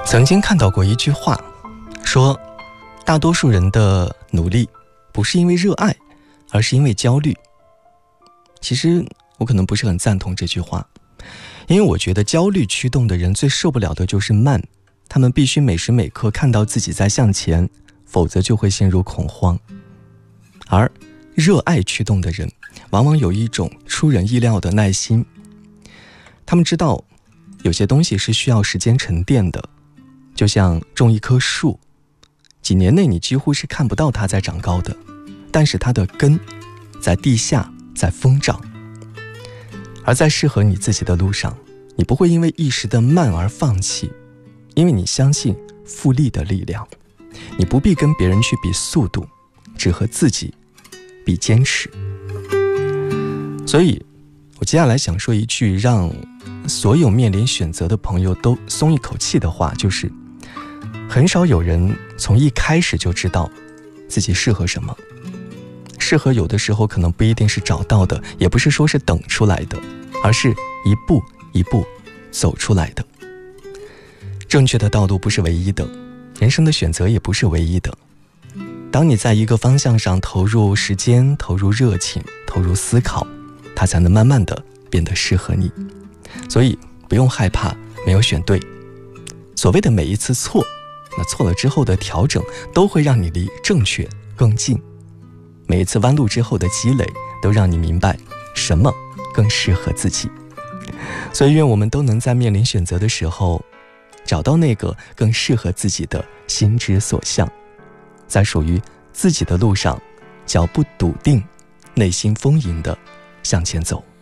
曾经看到过一句话，说大多数人的努力不是因为热爱，而是因为焦虑。其实我可能不是很赞同这句话，因为我觉得焦虑驱动的人最受不了的就是慢，他们必须每时每刻看到自己在向前，否则就会陷入恐慌。而热爱驱动的人往往有一种出人意料的耐心，他们知道有些东西是需要时间沉淀的，就像种一棵树，几年内你几乎是看不到它在长高的，但是它的根在地下在疯长。而在适合你自己的路上，你不会因为一时的慢而放弃，因为你相信复利的力量。你不必跟别人去比速度，只和自己比坚持。所以我接下来想说一句让所有面临选择的朋友都松一口气的话，就是很少有人从一开始就知道自己适合什么。适合有的时候可能不一定是找到的，也不是说是等出来的，而是一步一步走出来的。正确的道路不是唯一的，人生的选择也不是唯一的。当你在一个方向上投入时间，投入热情，投入思考，它才能慢慢的变得适合你。所以不用害怕没有选对，所谓的每一次错，那错了之后的调整都会让你离正确更近。每一次弯路之后的积累都让你明白什么更适合自己。所以愿我们都能在面临选择的时候找到那个更适合自己的心之所向，在属于自己的路上脚步笃定，内心丰盈地向前走。